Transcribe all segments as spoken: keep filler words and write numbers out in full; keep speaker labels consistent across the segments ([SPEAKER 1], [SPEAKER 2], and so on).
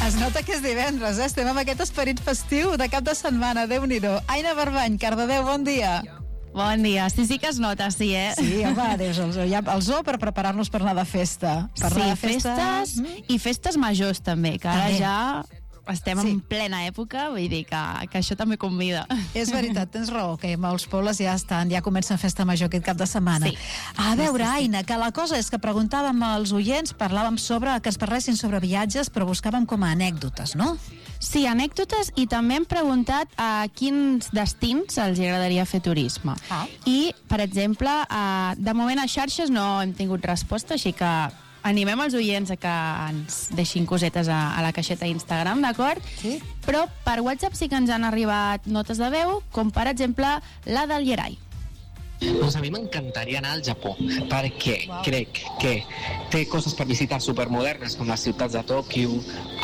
[SPEAKER 1] Es nota que és divendres, eh? Estem amb aquest esperit festiu de cap de setmana, Déu-n'hi-do. Aina Barbany, Cardedeu, bon dia.
[SPEAKER 2] Bon dia, sí, sí que es nota, sí, eh?
[SPEAKER 1] Sí, home, dius, el, ja, el zoo per preparar-nos per anar de festa. Per
[SPEAKER 2] sí,
[SPEAKER 1] anar de festa...
[SPEAKER 2] festes mm? i festes majors també, que ara
[SPEAKER 1] també.
[SPEAKER 2] ja estem sí. en plena època, vull dir que, que això també convida.
[SPEAKER 1] És veritat, tens raó, que molts pobles ja estan, ja comencen festa major aquest cap de setmana.
[SPEAKER 2] Sí.
[SPEAKER 1] A veure,
[SPEAKER 2] sí, sí, sí.
[SPEAKER 1] Aina, que la cosa és que preguntàvem als oients, parlàvem sobre, que ens parlessin sobre viatges, però buscàvem com a anècdotes, no?
[SPEAKER 2] Sí, anècdotes, i també hem preguntat a quins destins els agradaria fer turisme.
[SPEAKER 1] Ah.
[SPEAKER 2] I, per exemple, a, de moment a xarxes no hem tingut resposta, així que animem els oients a que ens deixin cosetes a, a la caixeta Instagram, d'acord?
[SPEAKER 1] Sí.
[SPEAKER 2] Però per WhatsApp sí que ens han arribat notes de veu, com per exemple la del Yeray.
[SPEAKER 3] Doncs a mi m'encantaria anar al Japó, perquè
[SPEAKER 1] wow.
[SPEAKER 3] crec que té coses per visitar supermodernes, com les ciutats de Tòquio,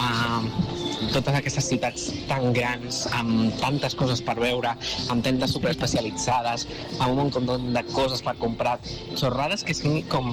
[SPEAKER 3] eh, totes aquestes ciutats tan grans, amb tantes coses per veure, amb tendes superespecialitzades, amb un munt de coses per comprar, xorrades que són com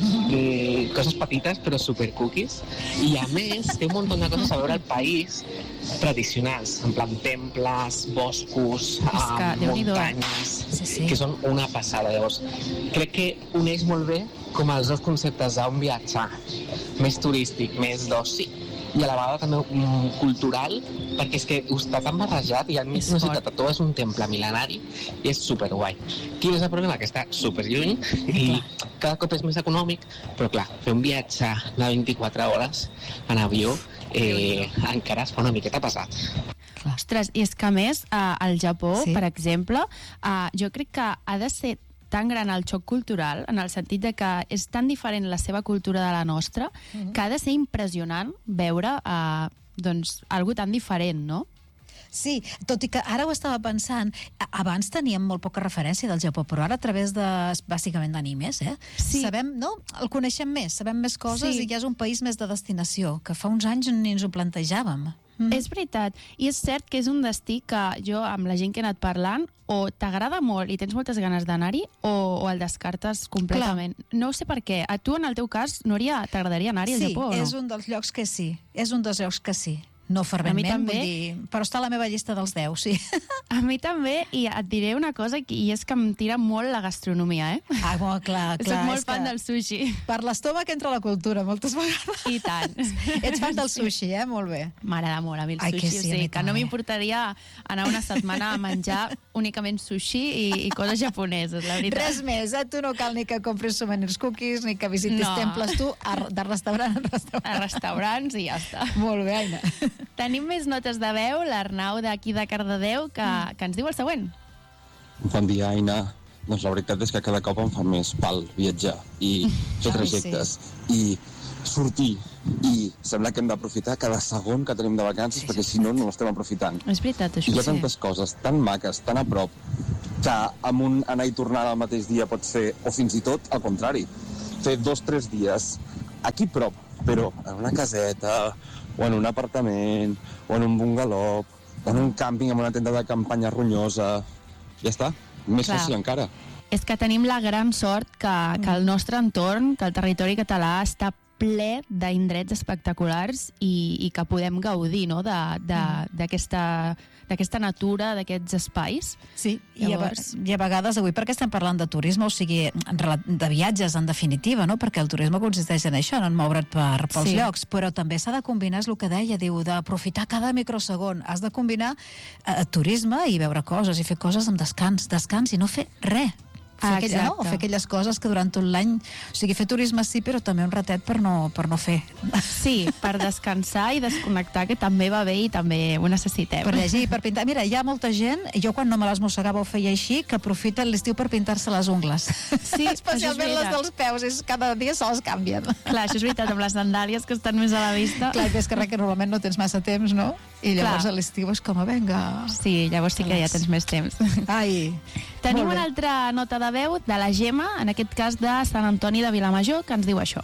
[SPEAKER 3] eh, coses petites però super cookies, i a més té un munt de coses a veure al país tradicionals, en plan temples, boscos,
[SPEAKER 2] que,
[SPEAKER 3] eh, muntanyes,
[SPEAKER 1] sí, sí.
[SPEAKER 3] que són una passada. Llavors, crec que uneix molt bé com els dos conceptes d'un viatge més turístic, més d'oci, i a la vegada també um, cultural, perquè és que està tan barrejat i al mig d'una ciutat tot és un temple mil·lenari i és superguai. Quin és el problema? Que està superlluny i cada cop és més econòmic, però clar, fer un viatge de vint-i-quatre hores en avió eh, encara es fa una miqueta pesat.
[SPEAKER 2] Ostres, i és que a més, eh, al Japó,
[SPEAKER 1] Sí.
[SPEAKER 2] per exemple, eh, jo crec que ha de ser tan gran el xoc cultural, en el sentit de que és tan diferent la seva cultura de la nostra, mm-hmm. que ha de ser impressionant veure eh, doncs, algo tan diferent, no?
[SPEAKER 1] Sí, tot i que ara ho estava pensant, abans teníem molt poca referència del Japó, però ara a través de, bàsicament d'animes, eh?
[SPEAKER 2] Sí.
[SPEAKER 1] Sabem, no? El coneixem més, sabem més coses
[SPEAKER 2] Sí.
[SPEAKER 1] i ja és un país més de destinació, que fa uns anys ni ens ho plantejàvem.
[SPEAKER 2] Mm. És veritat, i és cert que és un destí que jo, amb la gent que he anat parlant, o t'agrada molt i tens moltes ganes d'anar-hi, o, o el descartes completament. Clar. No ho sé per què. A tu, en el teu cas, Núria, t'agradaria anar-hi al
[SPEAKER 1] Sí,
[SPEAKER 2] Japó o no?
[SPEAKER 1] és un dels llocs que sí, és un dels llocs que sí. No ferventment, vull dir, però està a la meva llista dels deu, sí.
[SPEAKER 2] A mi també, i et diré una cosa, i és que em tira molt la gastronomia, eh?
[SPEAKER 1] Ah, bon, clar, clar.
[SPEAKER 2] Soc molt
[SPEAKER 1] és
[SPEAKER 2] fan
[SPEAKER 1] que
[SPEAKER 2] del sushi.
[SPEAKER 1] Per l'estómac entra la cultura, moltes vegades.
[SPEAKER 2] I tant.
[SPEAKER 1] Ets fan del sushi, eh? Molt bé.
[SPEAKER 2] M'agrada molt a mi el
[SPEAKER 1] Ai,
[SPEAKER 2] sushi,
[SPEAKER 1] que sí,
[SPEAKER 2] o
[SPEAKER 1] a mi
[SPEAKER 2] sigui, que no
[SPEAKER 1] també.
[SPEAKER 2] m'importaria anar una setmana a menjar únicament sushi i, i coses japoneses, la veritat.
[SPEAKER 1] Res més, eh? Tu no cal ni que compris souvenirs cookies, ni que visitis
[SPEAKER 2] No.
[SPEAKER 1] temples, tu a, de restaurant en restaurant.
[SPEAKER 2] A restaurants i ja està.
[SPEAKER 1] Molt bé, Aina.
[SPEAKER 2] Tenim més notes de veu, l'Arnau d'aquí de Cardedeu, que, que ens diu el següent.
[SPEAKER 4] Bon dia, Aina. Doncs la veritat és que cada cop em fa més pal viatjar i fer trajectes i sortir, i sembla que hem d'aprofitar cada segon que tenim de vacances, perquè si no, no l'estem aprofitant.
[SPEAKER 2] És veritat, això
[SPEAKER 4] I hi ha
[SPEAKER 2] sí.
[SPEAKER 4] tantes coses tan maques, tan a prop, que amb un anar i tornar al mateix dia pot ser, o fins i tot al contrari, fer dos o tres dies aquí prop, però en una caseta, o en un apartament, o en un bungalou, o en un càmping amb una tenda de campanya ronyosa. Ja està, més
[SPEAKER 2] Clar.
[SPEAKER 4] fàcil encara.
[SPEAKER 2] És que tenim la gran sort que, que el nostre entorn, que el territori català està ple d'indrets espectaculars i, i que podem gaudir, no?, d'aquesta d'aquesta natura, d'aquests espais.
[SPEAKER 1] Sí,
[SPEAKER 2] Llavors...
[SPEAKER 1] i, a, i a vegades avui perquè estem parlant de turisme, o sigui, de viatges en definitiva, no? Perquè el turisme consisteix en això, en moure't per, pels
[SPEAKER 2] Sí.
[SPEAKER 1] llocs, però també s'ha de combinar, és el que deia, diu, d'aprofitar cada microsegon. Has de combinar eh, turisme i veure coses, i fer coses amb descans, descans i no fer res. Fer,
[SPEAKER 2] Ah,
[SPEAKER 1] aquella, no?
[SPEAKER 2] exacte.
[SPEAKER 1] Fer aquelles coses que durant tot l'any... O sigui, fer turisme sí, però també un ratet per no, per no fer.
[SPEAKER 2] Sí, per descansar i desconnectar, que també va bé i també ho necessitem.
[SPEAKER 1] Per llegir, per pintar. Mira, hi ha molta gent, jo quan no me les mossegava ho feia així, que aprofita l'estiu per pintar-se les ungles.
[SPEAKER 2] Sí,
[SPEAKER 1] especialment les dels peus, és, cada dia se les canvien.
[SPEAKER 2] Clar, això és veritat, amb les sandàlies que estan més a la vista.
[SPEAKER 1] Clar, i és que res, que normalment no tens massa temps, no? I llavors
[SPEAKER 2] Clar.
[SPEAKER 1] a l'estiu és com a venga.
[SPEAKER 2] Sí, llavors sí que ja tens més temps.
[SPEAKER 1] Ai,
[SPEAKER 2] Tenim
[SPEAKER 1] molt bé.
[SPEAKER 2] una altra nota de veu de la Gemma, en aquest cas de Sant Antoni de Vilamajor, que ens diu això.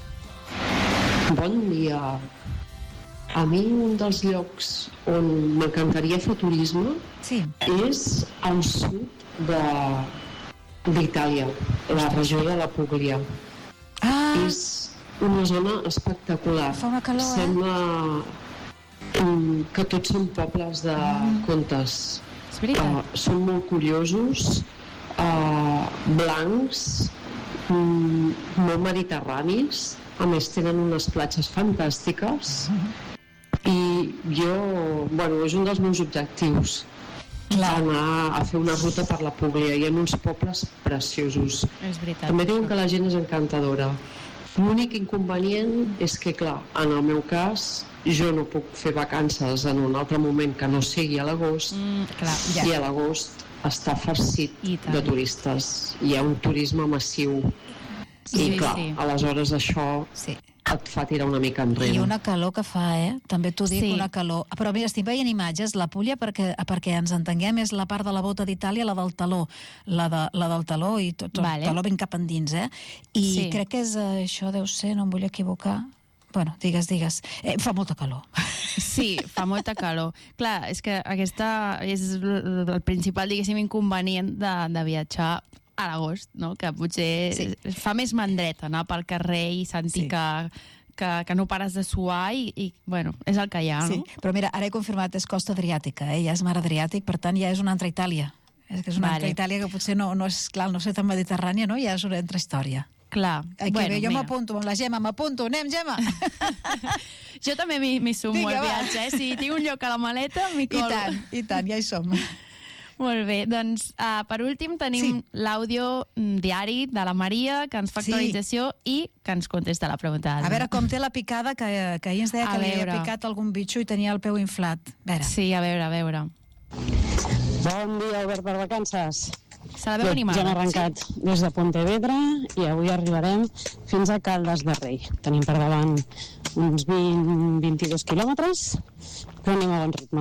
[SPEAKER 5] Bon dia. A mi un dels llocs on m'encantaria fer turisme
[SPEAKER 1] Sí,
[SPEAKER 5] és al sud de d'Itàlia, la regió de la Puglia.
[SPEAKER 1] ah,
[SPEAKER 5] És una zona espectacular.
[SPEAKER 1] Fa una calor, eh?
[SPEAKER 5] Sembla que tots són pobles de contes.
[SPEAKER 2] És veritat.
[SPEAKER 5] Uh, són molt curiosos, uh, blancs, um, molt mediterranis, a més tenen unes platges fantàstiques i jo, bueno, és un dels meus objectius. Clar. Anar a fer una ruta per la Públia. Hi ha uns pobles preciosos.
[SPEAKER 2] És veritat.
[SPEAKER 5] També diuen que la gent és encantadora. L'únic inconvenient és que, clar, en el meu cas, jo no puc fer vacances en un altre moment que no sigui a l'agost,
[SPEAKER 2] Mm, clar, ja.
[SPEAKER 5] i a l'agost està farcit
[SPEAKER 2] I tant.
[SPEAKER 5] de turistes. Hi ha un turisme massiu.
[SPEAKER 2] Sí,
[SPEAKER 5] I, clar,
[SPEAKER 2] sí.
[SPEAKER 5] aleshores això
[SPEAKER 1] Sí.
[SPEAKER 5] et fa tirar una mica enrere.
[SPEAKER 1] I una calor que fa, eh? També t'ho dic,
[SPEAKER 2] Sí.
[SPEAKER 1] una calor. Però mira, estic veient imatges, la Puglia, perquè, perquè ens entenguem, és la part de la bota d'Itàlia, la del taló. La, de, la del taló i tot, tot
[SPEAKER 2] Vale.
[SPEAKER 1] el taló ben cap endins, eh? I
[SPEAKER 2] Sí.
[SPEAKER 1] crec que és, eh, això deu ser, no em vull equivocar. Bueno, digues, digues. Eh, fa molta calor.
[SPEAKER 2] Sí, fa molta calor. Clar, és que aquesta és el el principal, diguéssim, inconvenient de, de viatjar a l'agost, no? Que potser
[SPEAKER 1] Sí.
[SPEAKER 2] fa més mandret anar pel carrer i sentir
[SPEAKER 1] Sí.
[SPEAKER 2] que, que, que no pares de suar i, i, bueno, és el que hi ha, no?
[SPEAKER 1] Sí, però mira, ara he confirmat, és costa adriàtica, eh? Ja és mar Adriàtic, per tant ja és una altra Itàlia. És que és una
[SPEAKER 2] Vale.
[SPEAKER 1] altra Itàlia que potser no, no és, clar, no sé tan mediterrània, no? Ja és una altra història.
[SPEAKER 2] Clar.
[SPEAKER 1] Aquí
[SPEAKER 2] bueno,
[SPEAKER 1] bé, jo
[SPEAKER 2] mira.
[SPEAKER 1] m'apunto amb la Gemma, m'apunto, anem, Gemma!
[SPEAKER 2] Jo també m'hi m'hi sumo
[SPEAKER 1] Vinga,
[SPEAKER 2] al
[SPEAKER 1] va.
[SPEAKER 2] viatge, eh? Si tinc un lloc a la maleta, m'hi
[SPEAKER 1] I
[SPEAKER 2] colo.
[SPEAKER 1] tant, i tant, ja hi som.
[SPEAKER 2] Molt bé, doncs uh, per últim tenim
[SPEAKER 1] Sí.
[SPEAKER 2] l'àudio mm, diari de la Maria, que ens fa
[SPEAKER 1] Sí.
[SPEAKER 2] actualització i que ens contesta la pregunta.
[SPEAKER 1] A veure com té la picada, que, que ahir ens deia
[SPEAKER 2] A
[SPEAKER 1] que li havia
[SPEAKER 2] veure.
[SPEAKER 1] picat algun bitxo i tenia el peu inflat. A veure.
[SPEAKER 2] Sí, a veure, a veure.
[SPEAKER 6] Bon dia, Albert, per vacances.
[SPEAKER 2] Se la veu animada.
[SPEAKER 6] Ja hem arrencat des de Pontevedra i avui arribarem fins a Caldes de Rei. Tenim per davant uns vint a vint-i-dos quilòmetres, però anem a bon ritme.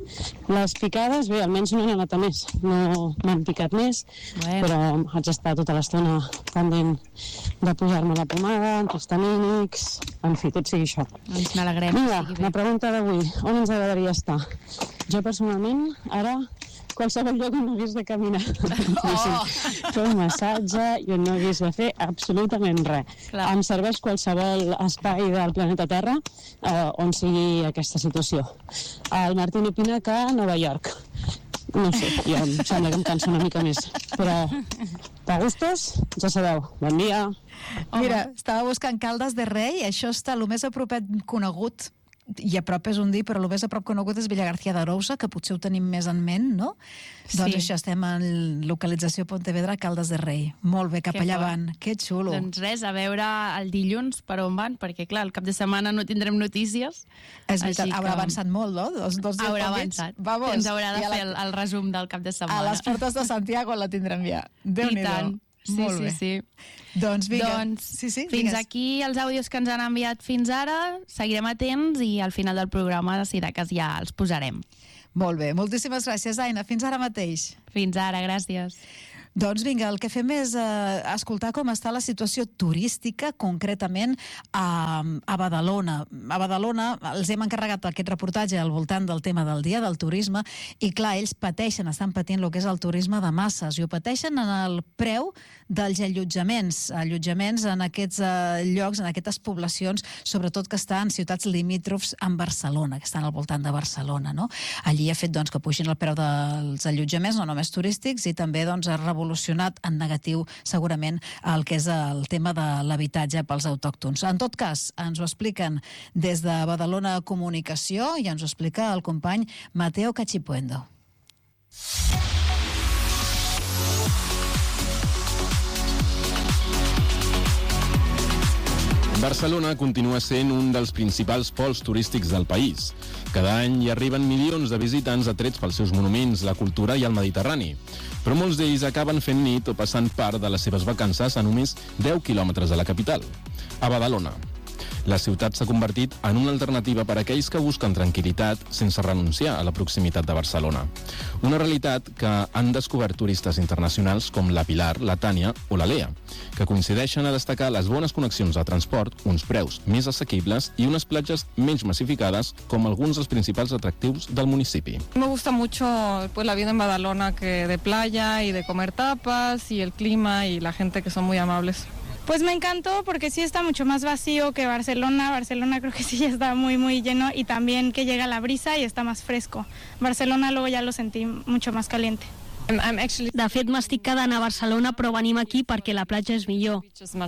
[SPEAKER 6] Les picades, bé, almenys no n'he anat a més. No m'han picat més,
[SPEAKER 2] Bueno.
[SPEAKER 6] però haig d'estar tota l'estona pendent de posar-me la pomada, antihistamínics, en fi, tot sigui això.
[SPEAKER 2] Doncs n'alegrem.
[SPEAKER 6] Vinga,
[SPEAKER 2] sigui bé.
[SPEAKER 6] la pregunta d'avui. On ens agradaria estar? Jo personalment, ara, qualsevol lloc on no hagués de caminar. Oh. Fer un massatge i on no hagués de fer absolutament res.
[SPEAKER 2] Clar.
[SPEAKER 6] Em serveix qualsevol espai del planeta Terra eh, on sigui aquesta situació. El Martín opina que a Nova York. No sé, jo em sembla que em canso una mica més. Però, per gustos, ja sabeu. Bon dia.
[SPEAKER 1] Mira, estava buscant Caldes de Rei, això està el més a propet conegut, i a prop és un dir, però el més a prop conegut és Villagarcía d'Arousa, que potser ho tenim més en ment, no?
[SPEAKER 2] Sí.
[SPEAKER 1] Doncs això, estem en localització Pontevedra, Caldes de Rei. Molt bé, cap
[SPEAKER 2] Que
[SPEAKER 1] allà
[SPEAKER 2] fort.
[SPEAKER 1] van. Que xulo.
[SPEAKER 2] Doncs res, a veure el dilluns per on van, perquè clar, el cap de setmana no tindrem notícies.
[SPEAKER 1] És veritat,
[SPEAKER 2] així
[SPEAKER 1] haurà
[SPEAKER 2] que-
[SPEAKER 1] avançat molt, no? Dos, dos dies
[SPEAKER 2] Haurà
[SPEAKER 1] pel mig.
[SPEAKER 2] avançat.
[SPEAKER 1] Vamos.
[SPEAKER 2] Ens haurà de
[SPEAKER 1] I a la-
[SPEAKER 2] fer el, el resum del cap de setmana.
[SPEAKER 1] A les portes de Santiago la tindrem ja.
[SPEAKER 2] I
[SPEAKER 1] Déu-n'hi-do.
[SPEAKER 2] tant. Sí,
[SPEAKER 1] Molt
[SPEAKER 2] sí,
[SPEAKER 1] bé.
[SPEAKER 2] sí.
[SPEAKER 1] Doncs vinga.
[SPEAKER 2] Doncs
[SPEAKER 1] sí, sí,
[SPEAKER 2] fins
[SPEAKER 1] digues.
[SPEAKER 2] aquí els àudios que ens han enviat fins ara. Seguirem atents i al final del programa, si de cas, ja els posarem.
[SPEAKER 1] Molt bé, moltíssimes gràcies, Aina. Fins ara mateix.
[SPEAKER 2] Fins ara, gràcies.
[SPEAKER 1] Doncs vinga, el que fem és eh, escoltar com està la situació turística, concretament a, a Badalona. A Badalona els hem encarregat aquest reportatge al voltant del tema del dia del turisme i, clar, ells pateixen, estan patint el que és el turisme de masses i ho pateixen en el preu dels allotjaments, allotjaments en aquests eh, llocs, en aquestes poblacions, sobretot que estan en ciutats limítrofs amb Barcelona, que estan al voltant de Barcelona, no? Allí ha fet doncs, que pugin el preu dels allotjaments, no només turístics, i també doncs, ha revolucionat en negatiu segurament el que és el tema de l'habitatge pels autòctons. En tot cas, ens ho expliquen des de Badalona Comunicació i ens ho explica el company Mateo Cachipuendo.
[SPEAKER 7] Barcelona continua sent un dels principals pols turístics del país. Cada any hi arriben milions de visitants atrets pels seus monuments, la cultura i el Mediterrani. Però molts d'ells acaben fent nit o passant part de les seves vacances a només deu quilòmetres de la capital, a Badalona. La ciutat s'ha convertit en una alternativa per a aquells que busquen tranquil·litat sense renunciar a la proximitat de Barcelona. Una realitat que han descobert turistes internacionals com la Pilar, la Tània o la Lea, que coincideixen a destacar les bones connexions de transport, uns preus més assequibles i unes platges menys massificades com alguns dels principals atractius del municipi.
[SPEAKER 8] Me gusta mucho pues, la vida en Badalona, que de playa y de comer tapas y el clima y la gente que son muy amables.
[SPEAKER 9] Pues me encantó porque sí está mucho más vacío que Barcelona. Barcelona creo que sí ya está muy, muy lleno y también que llega la brisa y está más fresco. Barcelona luego ya lo sentí mucho más caliente.
[SPEAKER 10] De fet, m'estic quedant a Barcelona, però venim aquí perquè la platja és millor.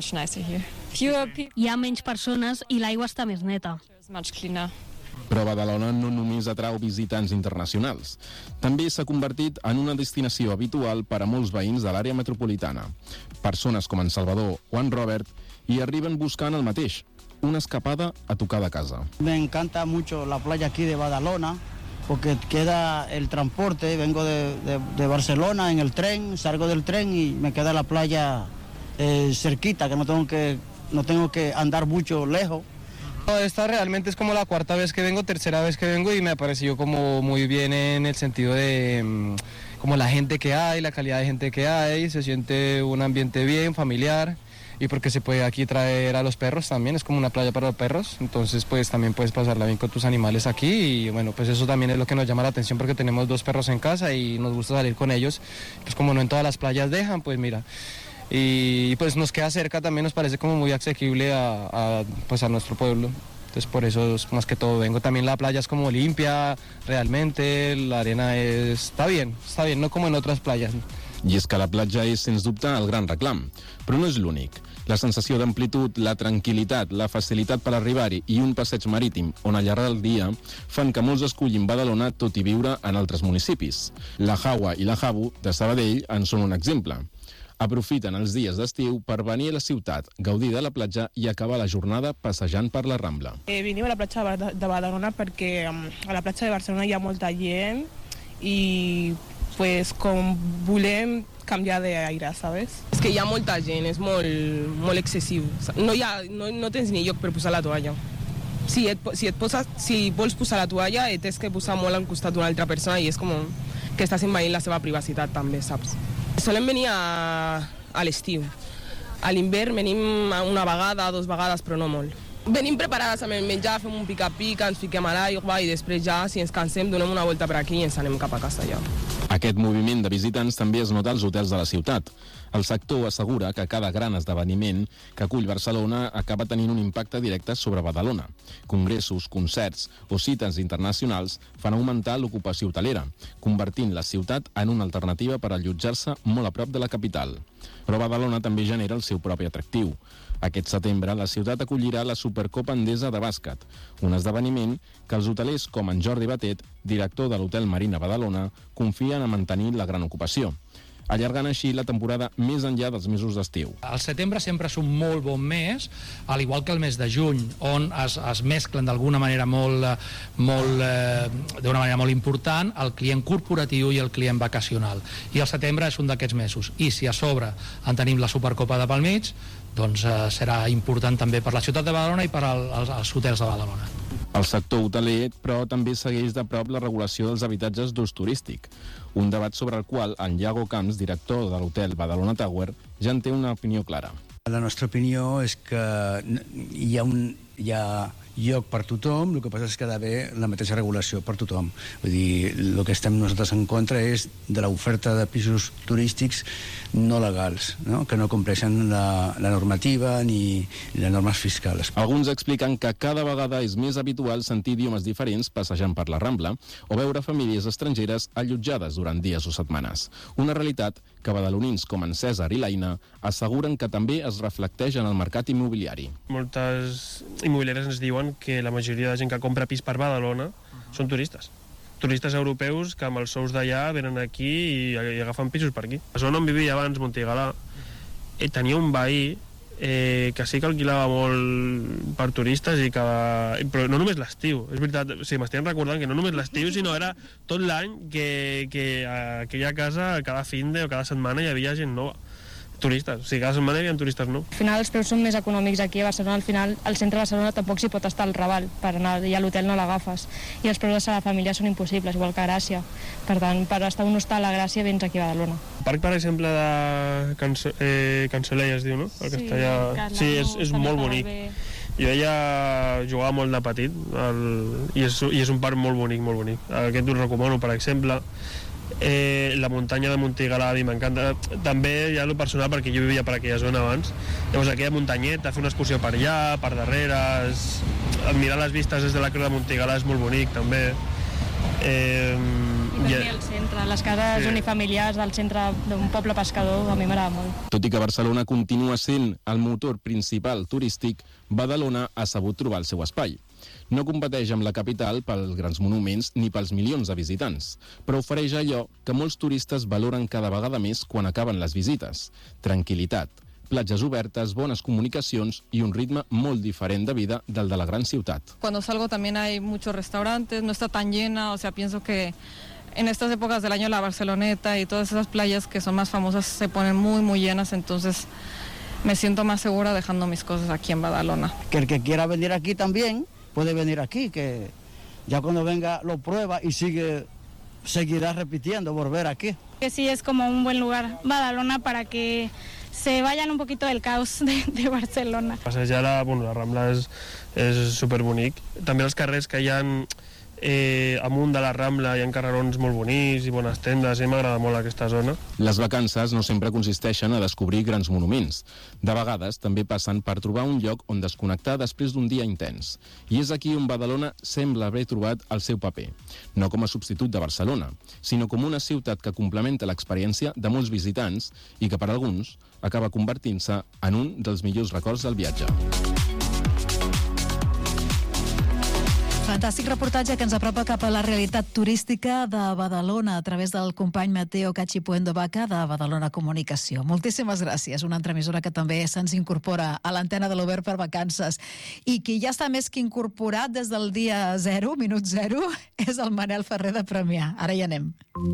[SPEAKER 10] Hi ha menys persones i l'aigua està més neta.
[SPEAKER 7] Però Badalona no només atrau visitants internacionals. També s'ha convertit en una destinació habitual per a molts veïns de l'àrea metropolitana. Persones com en Salvador o en Robert hi arriben buscant el mateix, una escapada a tocar de casa.
[SPEAKER 11] Me encanta mucho la playa aquí de Badalona, porque queda el transporte, vengo de, de, de Barcelona en el tren, salgo del tren y me queda la playa eh, cerquita, que no tengo que, no tengo que andar mucho lejos.
[SPEAKER 12] Esta realmente es como la cuarta vez que vengo, tercera vez que vengo y me ha parecido como muy bien en el sentido de como la gente que hay, la calidad de gente que hay, se siente un ambiente bien, familiar. Y porque se puede aquí traer a los perros también, es como una playa para los perros, entonces pues también puedes pasarla bien con tus animales aquí y bueno, pues eso también es lo que nos llama la atención porque tenemos dos perros en casa y nos gusta salir con ellos, pues como no en todas las playas dejan, pues mira, y pues nos queda cerca también, nos parece como muy asequible a, a, pues a nuestro pueblo. Entonces por eso es más que todo vengo. También la playa es como limpia, realmente, la arena es, está bien, está bien, no como en otras playas.
[SPEAKER 7] I és que la platja és, sens dubte, el gran reclam. Però no és l'únic. La sensació d'amplitud, la tranquil·litat, la facilitat per arribar-hi i un passeig marítim on allargar el dia fan que molts escollin Badalona tot i viure en altres municipis. La Jaua i la Jabu, de Sabadell, en són un exemple. Aprofiten els dies d'estiu per venir a la ciutat, gaudir de la platja i acabar la jornada passejant per la Rambla.
[SPEAKER 13] Eh, venim a la platja de Badalona perquè a la platja de Barcelona hi ha molta gent i pues, com volem canviar d'aire, ¿sabes? És que hi ha molta gent, és molt, molt excessiu. No, hi ha, no, no tens ni lloc per posar la toalla. Si, et, si, et poses, si vols posar la toalla, et tens que posar molt al costat d'una altra persona i és com que estàs envaint la seva privacitat també, saps? Solem venir a, a l'estiu. A l'hivern venim una vegada, dues vegades, però no molt. Venim preparades amb el menjar, fem un pica-pica, ens fiquem a l'aigua i després ja, si ens cansem, donem una volta per aquí i ens anem cap a casa ja.
[SPEAKER 7] Aquest moviment de visitants també es nota als hotels de la ciutat. El sector assegura que cada gran esdeveniment que acull Barcelona acaba tenint un impacte directe sobre Badalona. Congressos, concerts o cites internacionals fan augmentar l'ocupació hotelera, convertint la ciutat en una alternativa per allotjar-se molt a prop de la capital. Però Badalona també genera el seu propi atractiu. Aquest setembre, la ciutat acollirà la Supercopa Endesa de bàsquet, un esdeveniment que els hotelers com en Jordi Batet, director de l'Hotel Marina Badalona, confien a mantenir la gran ocupació, allargant així la temporada més enllà dels mesos d'estiu.
[SPEAKER 14] El setembre sempre és un molt bon mes, al igual que el mes de juny, on es, es mesclen d'alguna manera molt, molt, eh, d'una manera molt important el client corporatiu i el client vacacional. I el setembre és un d'aquests mesos. I si a sobre en tenim la Supercopa de pel mig, doncs eh, serà important també per la ciutat de Badalona i per al, als, als hotels de Badalona.
[SPEAKER 7] El sector hoteler, però, també segueix de prop la regulació dels habitatges d'ús turístic, un debat sobre el qual en Iago Camps, director de l'hotel Badalona Tower, ja en té una opinió clara.
[SPEAKER 15] La nostra opinió és que hi ha, un, hi ha lloc per tothom, el que passa és que ha d'haver la mateixa regulació per tothom. Vull dir, el que estem nosaltres en contra és de l'oferta de pisos turístics no legals, no? Que no compleixen la, la normativa ni les normes fiscals.
[SPEAKER 7] Alguns expliquen que cada vegada és més habitual sentir idiomes diferents passejant per la Rambla o veure famílies estrangeres allotjades durant dies o setmanes. Una realitat que badalonins com en Cèsar i l'Aina asseguren que també es reflecteix en el mercat immobiliari.
[SPEAKER 16] Moltes immobiliàries ens diuen que la majoria de gent que compra pis per Badalona són turistes. Turistes europeus que amb els sous d'allà venen aquí i, i agafen pisos per aquí. A zona on vivia abans, Montigalà, eh, tenia un veí eh, que sí que alquilava molt per turistes, i que, però no només l'estiu. És veritat, o sigui, m'estic recordant que no només l'estiu, sinó era tot l'any que, que a aquella casa cada fin de o cada setmana hi havia gent nova. Turistes, o sigui, cada setmana hi havia turistes, no?
[SPEAKER 9] Al final els preus són més econòmics aquí a Barcelona, al final al centre de Barcelona tampoc s'hi pot estar al Raval, per anar, i a l'hotel no l'agafes, i els preus de la família són impossibles, igual que a Gràcia. Per tant, per estar un hostal a Gràcia vens aquí a Badalona.
[SPEAKER 16] El parc, per exemple, de Canso, eh, Cansolella es diu, no? El que
[SPEAKER 9] sí,
[SPEAKER 16] està allà... sí, és, és molt bonic. Bé. Jo ella jugava molt de petit el... I, és, i és un parc molt bonic, molt bonic. Aquest us recomano, per exemple. Eh, la muntanya de Montigalà a mi m'encanta. També hi ha lo personal perquè jo vivia per aquella zona abans. Llavors aquella muntanyeta, fer una excursió per allà, per darrere, és... admirar les vistes des de la Creu de Montigalà és molt bonic també. Eh,
[SPEAKER 9] I venir al centre, les cases sí. unifamiliars del centre d'un poble pescador, a mi m'agrada molt.
[SPEAKER 7] Tot i que Barcelona continua sent el motor principal turístic, Badalona ha sabut trobar el seu espai. No competeix amb la capital pels grans monuments ni pels milions de visitants, però ofereix allò que molts turistes valoren cada vegada més quan acaben les visites: tranquil·litat, platges obertes, bones comunicacions i un ritme molt diferent de vida del de la gran ciutat.
[SPEAKER 8] Cuando salgo también hay muchos restaurantes, no está tan llena, o sea, pienso que en estas épocas del año la Barceloneta y todas esas playas que son más famosas se ponen muy, muy llenas, entonces me siento más segura dejando mis cosas aquí en Badalona.
[SPEAKER 11] Que el que quiera venir aquí también puede venir aquí, que ya cuando venga lo prueba y sigue, seguirá repitiendo, volver aquí.
[SPEAKER 10] Que sí es como un buen lugar, Badalona, para que se vayan un poquito del caos de, de Barcelona.
[SPEAKER 16] Passejar la, bueno, la Rambla és, és superbonic. També els carrers que hi ha eh, amunt de la Rambla hi ha carrerons molt bonics i bones tendes, i m'agrada molt aquesta zona.
[SPEAKER 7] Les vacances no sempre consisteixen a descobrir grans monuments. De vegades també passen per trobar un lloc on desconnectar després d'un dia intens. I és aquí on Badalona sembla haver trobat el seu paper. No com a substitut de Barcelona, sinó com una ciutat que complementa l'experiència de molts visitants i que per alguns acaba convertint-se en un dels millors records del viatge.
[SPEAKER 1] Fantàstic reportatge que ens apropa cap a la realitat turística de Badalona a través del company Mateo Cachipuendo Vaca de Badalona Comunicació. Moltíssimes gràcies. Una altra emissora que també se'ns incorpora a l'antena de l'Obert per Vacances i qui ja està més que incorporat des del dia zero, minut zero, és el Manel Ferrer de Premià. Ara hi anem.